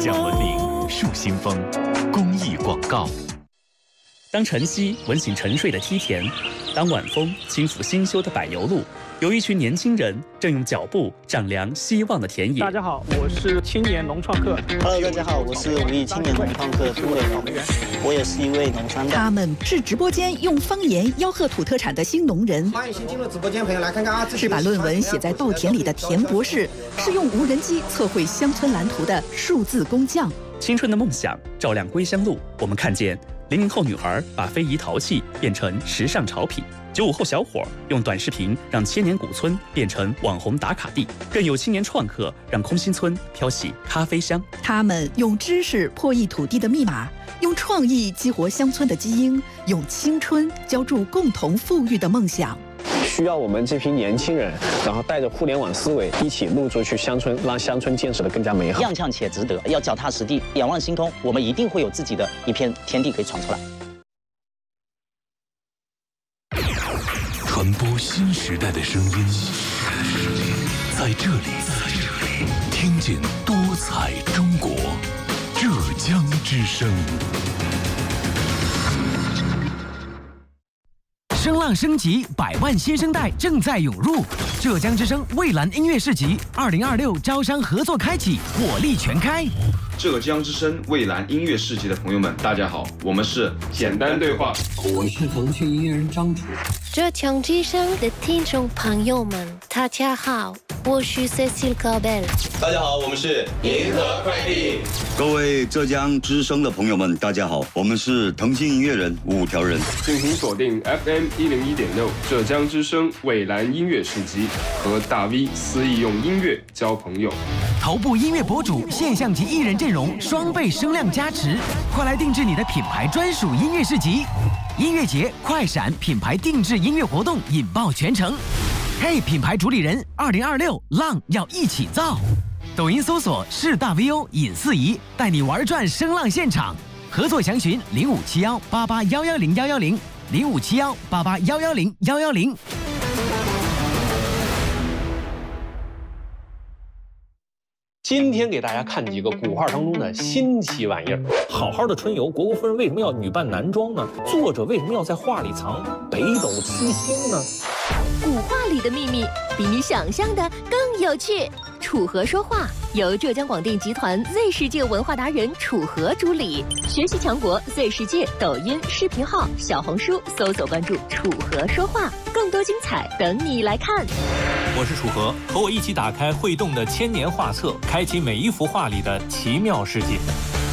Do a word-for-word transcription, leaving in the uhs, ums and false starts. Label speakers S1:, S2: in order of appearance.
S1: 讲文明树新风公益广告。当晨曦吻醒沉睡的梯田，当晚风轻抚新修的柏油路，有一群年轻人正用脚步丈量希望的田野。
S2: 大家好，我是青年农创客。
S3: Hello， 大家好，我是无意青年农创客杜伟龙，我也是一位农商代。
S4: 他们是直播间用方言吆喝土特产的新农人。
S5: 欢迎新进入直播间朋友来看看啊！
S4: 是把论文写在稻田里的田博士，是用无人机测绘乡村蓝图的数字工匠。
S1: 青春的梦想照亮归乡路，我们看见零零后女孩把非遗陶器变成时尚潮品，九五后小伙用短视频让千年古村变成网红打卡地，更有青年创客让空心村飘起咖啡香。
S4: 他们用知识破译土地的密码，用创意激活乡村的基因，用青春浇筑共同富裕的梦想。
S6: 需要我们这批年轻人，然后带着互联网思维一起入驻去乡村，让乡村建设得更加美好。
S3: 踉跄且值得，要脚踏实地，仰望星空，我们一定会有自己的一片天地可以闯出来。
S1: 传播新时代的声音，在这里，听见多彩中国，浙江之声。
S7: 声浪升级，百万新生代正在涌入。浙江之声蔚蓝音乐市集二零二六招商合作开启，火力全开。
S8: 浙江之声蔚蓝音乐市集的朋友们，大家好，我们是简单对话，
S9: 我是腾讯音乐人张楚。
S10: 浙江之声的听众朋友们，大家好，我是 Cecil Gabel。
S11: 大家好，我们是银河快递。
S12: 各位浙江之声的朋友们，大家好，我们是腾讯音乐人五条人。
S8: 敬请锁定 F M 一零一点六浙江之声蔚蓝音乐市集，和大 V 肆意用音乐交朋友。
S7: 头部音乐博主现象级艺人阵容双倍声量加持，快来定制你的品牌专属音乐市集。音乐节快闪品牌定制音乐活动引爆全城。嘿，品牌主理人，二零二六浪要一起造。抖音搜索是大 V O 尹四仪，带你玩转声浪现场。合作详询零五七幺八八幺幺零幺幺零零五七幺八八幺幺零幺幺零。
S6: 今天给大家看几个古画当中的新奇玩意儿。好好的春游，虢国夫人为什么要女扮男装呢？作者为什么要在画里藏北斗七星呢？
S13: 古画里的秘密比你想象的更有趣。楚河说话由浙江广电集团 Z 世界文化达人楚河主理，学习强国 Z 世界抖音、视频号、小红书搜索关注楚河说话，更多精彩等你来看。
S14: 我是楚河，和我一起打开会动的千年画册，开启每一幅画里的奇妙世界。